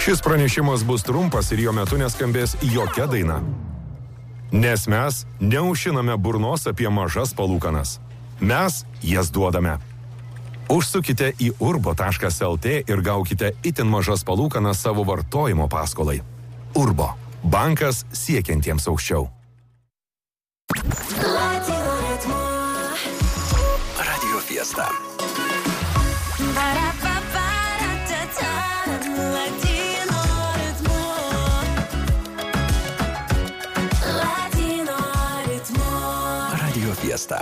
Šis pranešimas bus trumpas ir jo metu neskambės jokia daina. Nes mes neužšiname burnos apie mažas palūkanas. Mes jas duodame. Užsukite į urbo.lt ir gaukite itin mažas palūkanas savo vartojimo paskolai. Urbo. Bankas siekiantiems aukščiau. Radio Fiesta. Radio Fiesta.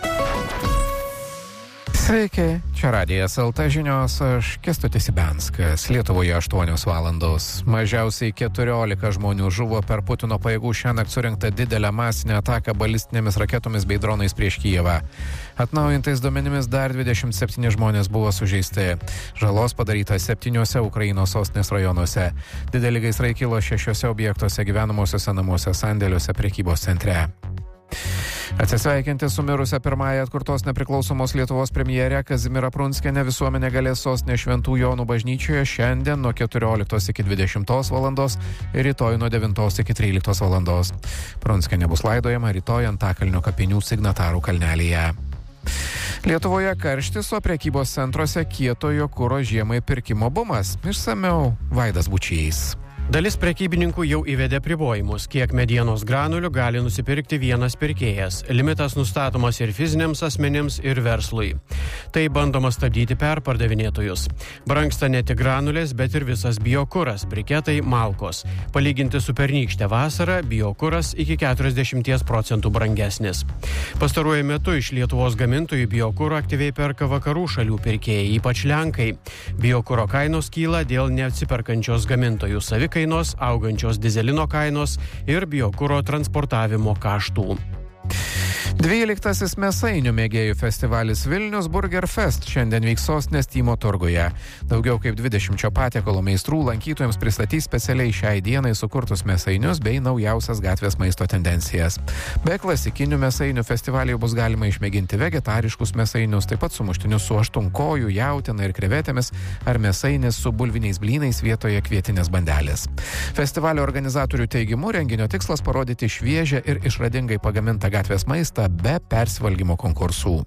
Sveiki, čia Radijas LT žinios, aš Kęstutis Ibenskas. Lietuvoje 8 valandos. Mažiausiai 14 žmonių žuvo per Putino pajėgų šiąnakt surinktą didelę masinę ataką balistinėmis raketomis bei dronais prieš Kijevą. Atnaujintais duomenimis dar 27 žmonės buvo sužeisti. Žalos padaryta 7 Ukrainos sostinės rajonuose. Dideli gaisrai kilo 6 objektuose, gyvenamosiuose namuose, sandėliuose, prekybos centre. Atsisveikinti su mirusia pirmąją atkurtos nepriklausomos Lietuvos premjerė Kazimiera Prunskienė visuomenė galės sostinės Šventų Jonų bažnyčioje šiandien nuo 14 iki 20 valandos ir rytoj nuo 9 iki 13 valandos. Prunskienė bus laidojama rytoj Antakalnio kapinių Signatarų kalnelyje. Lietuvoje karštis, o prekybos centruose kietojo kuro žiemai pirkimo bumas. Išsamiau Vaidas Bučys. Dalis prekybininkų jau įvedė apribojimus, kiek medienos granulių gali nusipirkti vienas pirkėjas. Limitas nustatomas ir fiziniams asmenims, ir verslui. Tai bandoma stabdyti perpardavinėtojus. Brangsta ne tik granulės, bet ir visas biokuras, briketai, malkos. Palyginti su pernykšte vasarą, biokuras iki 40% brangesnis. Pastaruoju metu iš Lietuvos gamintojų biokuro aktyviai perka vakarų šalių pirkėjai, ypač Lenkai. Biokuro kainos kyla dėl neatsiperkančios gamintojų savikainos, augančios dizelino kainos ir biokuro transportavimo kaštų. 12. mėsainių mėgėjų festivalis Vilnius Burger Fest šiandien vyks sostinės Tymo turguje. Daugiau kaip 20 patiekalų meistrų lankytojams pristatys specialiai šiai dienai sukurtus mėsainius bei naujausias gatvės maisto tendencijas. Be klasikinių mėsainių festivalyje bus galima išmėginti vegetariškus mėsainius, taip pat sumuštinius su aštunkojų, jautiena ir krevetėmis ar mėsainis su bulviniais blynais vietoje kvietinės bandelės. Festivalio organizatorių teigimu renginio tikslas parodyti šviežią ir išradingai pagamintą gatvės maistą be persivalgymo konkursų.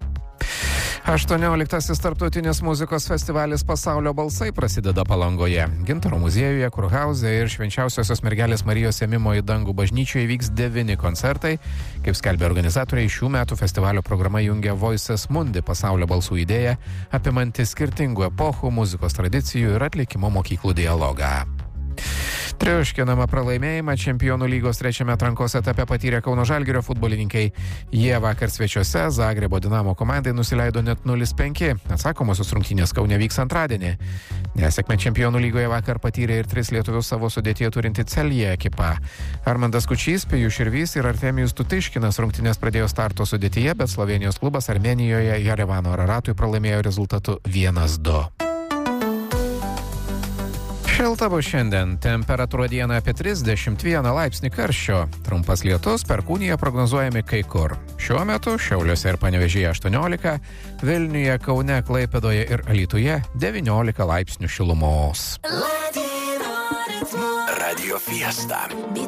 18. tarptautinis muzikos festivalis Pasaulio balsai prasideda Palangoje. Gintaro muziejuje, Kurhauze ir Švenčiausiosios mergelės Marijos ėmimo į dangų bažnyčioje vyks 9 koncertai. Kaip skelbia organizatoriai, šių metų festivalio programa jungia Voices Mundi pasaulio balsų idėją, apimanti skirtingų epochų, muzikos tradicijų ir atlikimo mokyklų dialogą. Triuškinamą pralaimėjimą Čempionų lygos 3 atrankos etape patyrė Kauno Žalgirio futbolininkai. Jie vakar svečiuose Zagrebo Dinamo komandai nusileido net 0-5. Atsakomosios rungtynės Kaune vyks antradienį. Nesėkmę Čempionų lygoje vakar patyrė ir 3 lietuvius savo sudėtyje turinti Celje ekipa. Armandas Kučys, Pijus Širvys ir Artemijus Tutiškinas rungtynės pradėjo starto sudėtyje, bet Slovėnijos klubas Armėnijoje Jerevano Araratui pralaimėjo rezultatu 1-2. Šilta bus šiandien, temperatūra dieną apie 31 laipsnį karščio. Trumpas lietus, perkūnija prognozuojami kai kur. Šiuo metu Šiauliuose ir Panevėžyje 18, Vilniuje, Kaune, Klaipėdoje ir Alytuje 19 laipsnių šilumos. Radio Fiesta.